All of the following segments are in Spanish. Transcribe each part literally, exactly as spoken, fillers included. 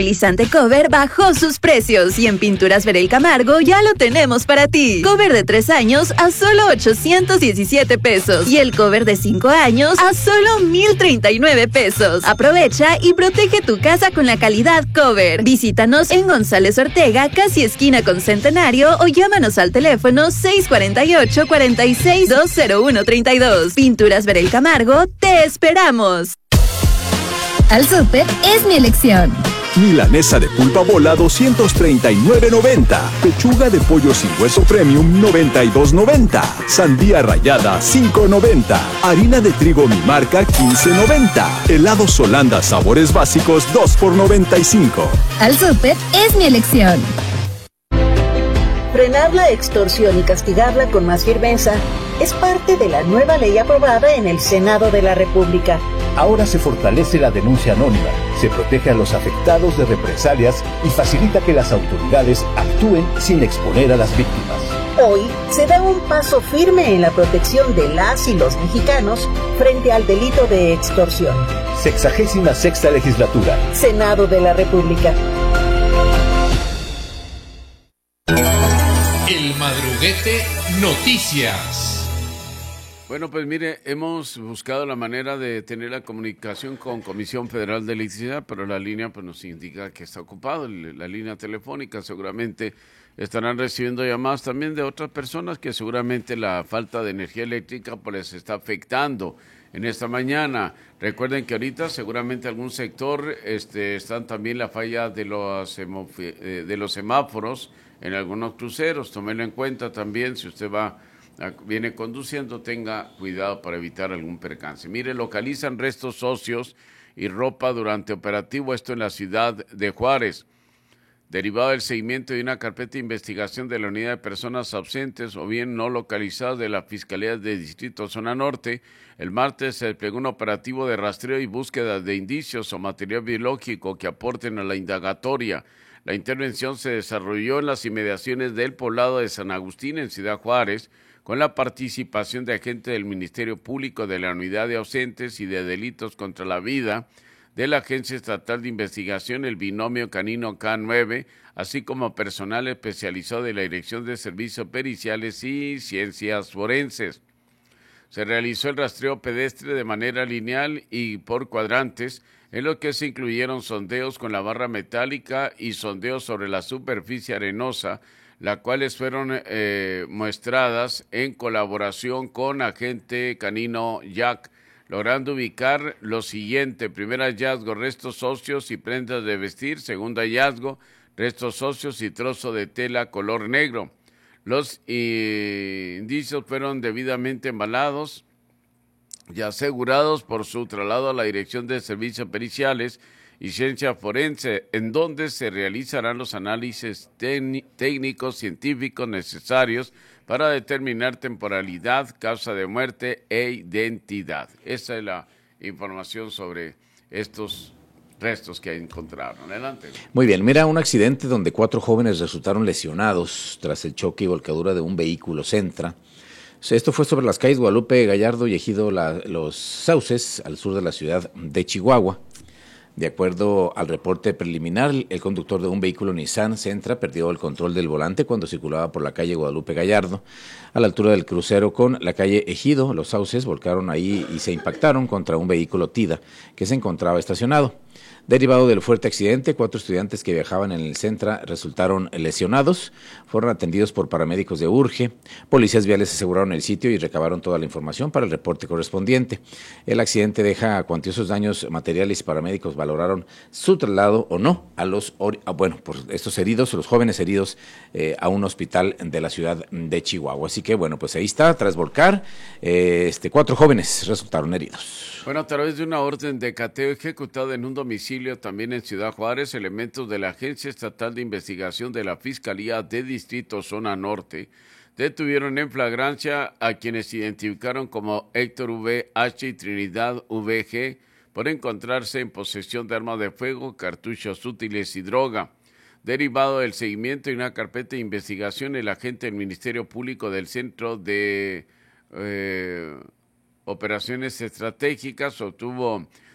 impermeabilizante Cover bajó sus precios y en Pinturas Verel Camargo ya lo tenemos para ti. Cover de tres años a solo ochocientos diecisiete pesos y el cover de cinco años a solo mil treinta y nueve pesos. Aprovecha y protege tu casa con la calidad Cover. Visítanos en González Ortega, casi esquina con Centenario, o llámanos al teléfono seis cuatro ocho, cuatro seis, dos cero uno tres dos. Pinturas Verel Camargo, te esperamos. Al súper es mi elección. Milanesa de pulpa bola doscientos treinta y nueve noventa. Pechuga de pollo sin hueso premium noventa y dos noventa. Sandía rallada cinco noventa. Harina de trigo mi marca quince noventa. Helados Holanda sabores básicos dos por noventa y cinco. Al súper es mi elección. Frenar la extorsión y castigarla con más firmeza es parte de la nueva ley aprobada en el Senado de la República. Ahora se fortalece la denuncia anónima, se protege a los afectados de represalias y facilita que las autoridades actúen sin exponer a las víctimas. Hoy se da un paso firme en la protección de las y los mexicanos frente al delito de extorsión. Sexagésima sexta legislatura. Senado de la República. El Madruguete Noticias. Bueno, pues mire, hemos buscado la manera de tener la comunicación con Comisión Federal de Electricidad, pero la línea pues nos indica que está ocupado, la línea telefónica. Seguramente estarán recibiendo llamadas también de otras personas que seguramente la falta de energía eléctrica pues les está afectando en esta mañana. Recuerden que ahorita seguramente algún sector este, están también la falla de los, de los semáforos en algunos cruceros. Tómenlo en cuenta también si usted va viene conduciendo, tenga cuidado para evitar algún percance. Mire, localizan restos óseos y ropa durante operativo, esto en la ciudad de Juárez. Derivado del seguimiento de una carpeta de investigación de la Unidad de Personas Ausentes o bien no localizadas de la Fiscalía de Distrito Zona Norte, el martes se desplegó un operativo de rastreo y búsqueda de indicios o material biológico que aporten a la indagatoria. La intervención se desarrolló en las inmediaciones del poblado de San Agustín, en Ciudad Juárez, con la participación de agentes del Ministerio Público, de la Unidad de Ausentes y de Delitos contra la Vida, de la Agencia Estatal de Investigación, el Binomio Canino K nueve, así como personal especializado de la Dirección de Servicios Periciales y Ciencias Forenses. Se realizó el rastreo pedestre de manera lineal y por cuadrantes, en lo que se incluyeron sondeos con la barra metálica y sondeos sobre la superficie arenosa, las cuales fueron eh, muestradas en colaboración con agente canino Jack, logrando ubicar lo siguiente: primer hallazgo, restos óseos y prendas de vestir; segundo hallazgo, restos óseos y trozo de tela color negro. Los eh, indicios fueron debidamente embalados y asegurados por su traslado a la Dirección de Servicios Periciales y Ciencia Forense, en donde se realizarán los análisis técnicos científicos necesarios para determinar temporalidad, causa de muerte e identidad. Esa es la información sobre estos restos que encontraron. Adelante. Muy bien, mira, un accidente donde cuatro jóvenes resultaron lesionados tras el choque y volcadura de un vehículo Centra. Esto fue sobre las calles Guadalupe Gallardo y Ejido la, Los Sauces, al sur de la ciudad de Chihuahua. De acuerdo al reporte preliminar, el conductor de un vehículo Nissan Sentra perdió el control del volante cuando circulaba por la calle Guadalupe Gallardo. A la altura del crucero con la calle Ejido, Los Sauces volcaron ahí y se impactaron contra un vehículo Tida que se encontraba estacionado. Derivado del fuerte accidente, cuatro estudiantes que viajaban en el Centra resultaron lesionados, fueron atendidos por paramédicos de Urge, policías viales aseguraron el sitio y recabaron toda la información para el reporte correspondiente. El accidente deja cuantiosos daños materiales y paramédicos valoraron su traslado o no a los, bueno, por estos heridos, los jóvenes heridos, eh, a un hospital de la ciudad de Chihuahua. Así que, bueno, pues ahí está, tras volcar, eh, este, cuatro jóvenes resultaron heridos. Bueno, a través de una orden de cateo ejecutada en un domicilio también en Ciudad Juárez, elementos de la Agencia Estatal de Investigación de la Fiscalía de Distrito Zona Norte detuvieron en flagrancia a quienes identificaron como Héctor V H y Trinidad V G por encontrarse en posesión de armas de fuego, cartuchos útiles y droga. Derivado del seguimiento y una carpeta de investigación, el agente del Ministerio Público del Centro de eh, Operaciones Estratégicas obtuvo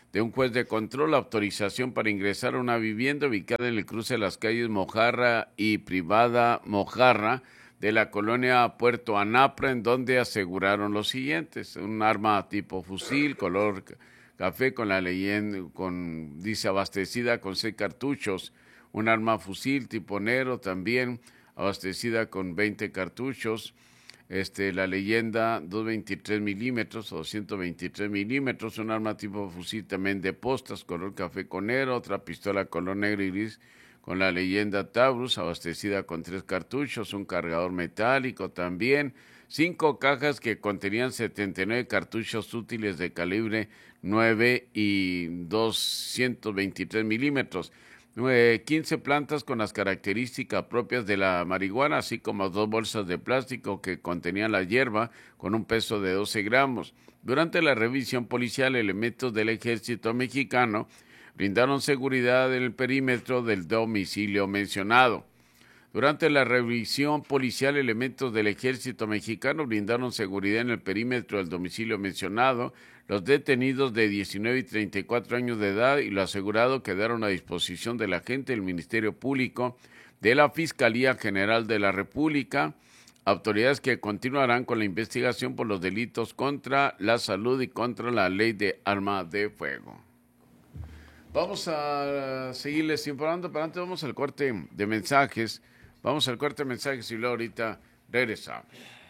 de un juez de control la autorización para ingresar a una vivienda ubicada en el cruce de las calles Mojarra y Privada Mojarra de la colonia Puerto Anapra, en donde aseguraron lo siguiente: un arma tipo fusil, color café, con la leyenda, con, dice, abastecida con seis cartuchos, un arma fusil tipo negro también, abastecida con veinte cartuchos, este, la leyenda doscientos veintitrés milímetros o ciento veintitrés milímetros, un arma tipo fusil también de postas, color café con negro, otra pistola color negro y gris con la leyenda Taurus, abastecida con tres cartuchos, un cargador metálico también, cinco cajas que contenían setenta y nueve cartuchos útiles de calibre nueve y doscientos veintitrés milímetros, quince plantas con las características propias de la marihuana, así como dos bolsas de plástico que contenían la hierba con un peso de doce gramos. Durante la revisión policial, elementos del Ejército Mexicano brindaron seguridad en el perímetro del domicilio mencionado. Durante la revisión policial, elementos del Ejército Mexicano brindaron seguridad en el perímetro del domicilio mencionado. Los detenidos de diecinueve y treinta y cuatro años de edad y lo asegurado quedaron a disposición del agente del Ministerio Público de la Fiscalía General de la República, autoridades que continuarán con la investigación por los delitos contra la salud y contra la ley de arma de fuego. Vamos a seguirles informando, pero antes vamos al corte de mensajes. Vamos al corte de mensajes y luego ahorita regresamos.